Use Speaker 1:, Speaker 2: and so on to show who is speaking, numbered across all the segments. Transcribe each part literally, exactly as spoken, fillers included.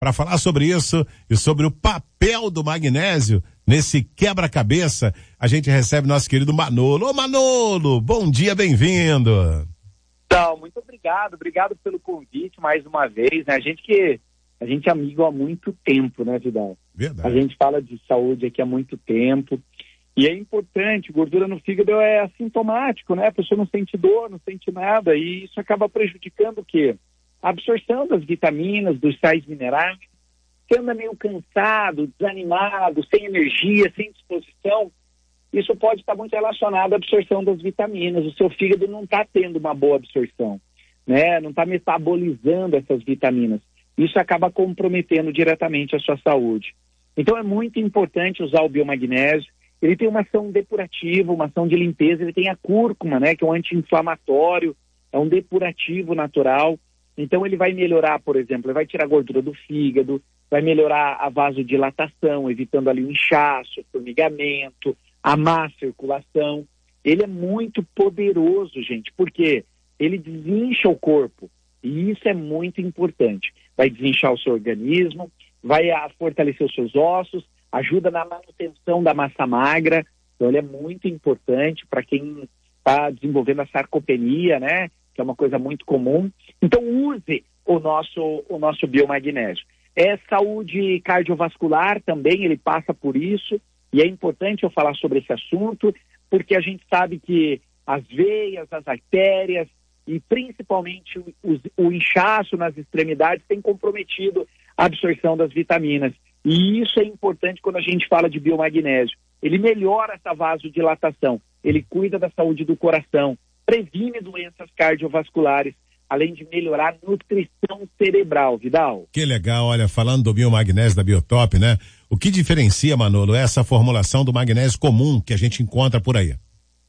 Speaker 1: Para falar sobre isso e sobre o papel do magnésio nesse quebra-cabeça, a gente recebe nosso querido Manolo. Ô Manolo, bom dia, bem-vindo.
Speaker 2: Então, muito obrigado, obrigado pelo convite mais uma vez, né? A gente que, a gente é amigo há muito tempo, né, Vidal?
Speaker 1: Verdade.
Speaker 2: A gente fala de saúde aqui há muito tempo e é importante, gordura no fígado é assintomático, né? A pessoa não sente dor, não sente nada e isso acaba prejudicando o quê? A absorção das vitaminas, dos sais minerais. Você anda meio cansado, desanimado, sem energia, sem disposição, isso pode estar muito relacionado à absorção das vitaminas. O seu fígado não está tendo uma boa absorção, né? Não está metabolizando essas vitaminas. Isso acaba comprometendo diretamente a sua saúde. Então é muito importante usar o biomagnésio. Ele tem uma ação depurativa, uma ação de limpeza, ele tem a cúrcuma, né? Que é um anti-inflamatório, é um depurativo natural. Então ele vai melhorar, por exemplo, ele vai tirar a gordura do fígado, vai melhorar a vasodilatação, evitando ali o inchaço, o formigamento, a má circulação. Ele é muito poderoso, gente, porque ele desincha o corpo e isso é muito importante. Vai desinchar o seu organismo, vai a, fortalecer os seus ossos, ajuda na manutenção da massa magra, então ele é muito importante para quem está desenvolvendo a sarcopenia, né, que é uma coisa muito comum. Então use o nosso, o nosso biomagnésio. É saúde cardiovascular também, ele passa por isso. E é importante eu falar sobre esse assunto, porque a gente sabe que as veias, as artérias e principalmente o, o, o inchaço nas extremidades tem comprometido a absorção das vitaminas. E isso é importante quando a gente fala de biomagnésio. Ele melhora essa vasodilatação, ele cuida da saúde do coração, previne doenças cardiovasculares, além de melhorar a nutrição cerebral, Vidal.
Speaker 1: Que legal, olha, falando do biomagnésio da Biotop, né? O que diferencia, Manolo, é essa formulação do magnésio comum que a gente encontra por aí?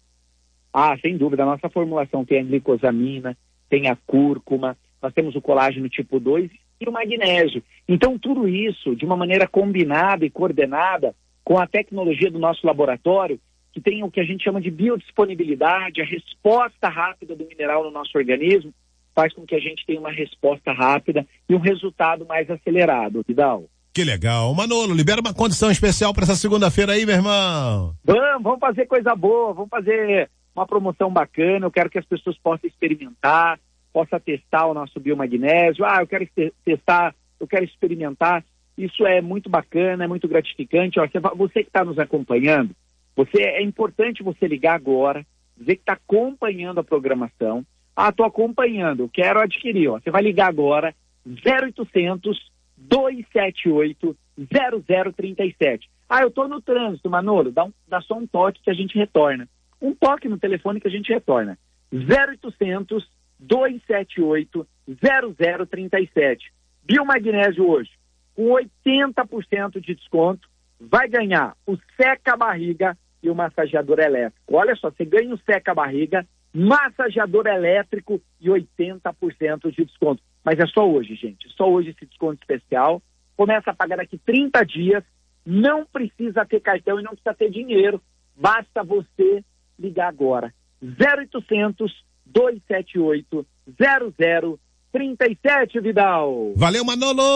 Speaker 2: Ah, sem dúvida, a nossa formulação tem a glicosamina, tem a cúrcuma, nós temos o colágeno tipo dois e o magnésio. Então tudo isso, de uma maneira combinada e coordenada com a tecnologia do nosso laboratório, que tem o que a gente chama de biodisponibilidade, a resposta rápida do mineral no nosso organismo, faz com que a gente tenha uma resposta rápida e um resultado mais acelerado, Vidal.
Speaker 1: Que legal. Manolo, libera uma condição especial para essa segunda-feira aí, meu irmão.
Speaker 2: Vamos, vamos fazer coisa boa, vamos fazer uma promoção bacana, eu quero que as pessoas possam experimentar, possam testar o nosso biomagnésio. Ah, eu quero testar, eu quero experimentar. Isso é muito bacana, é muito gratificante. Ó, você, você que está nos acompanhando, você, é importante você ligar agora, dizer que está acompanhando a programação. Ah, estou acompanhando, eu quero adquirir. Ó. Você vai ligar agora, zero oitocentos, dois sete oito, zero zero três sete. Ah, eu estou no trânsito, Manolo, dá, um, dá só um toque que a gente retorna. Um toque no telefone que a gente retorna. zero oitocentos, dois sete oito, zero zero três sete. Biomagnésio hoje, com oitenta por cento de desconto, vai ganhar o seca-barriga e o massageador elétrico. Olha só, você ganha o seca-barriga, massageador elétrico e oitenta por cento de desconto. Mas é só hoje, gente. Só hoje esse desconto especial. Começa a pagar daqui trinta dias. Não precisa ter cartão e não precisa ter dinheiro. Basta você ligar agora. zero oitocentos, dois sete oito, zero zero três sete, Vidal.
Speaker 1: Valeu, Manolo!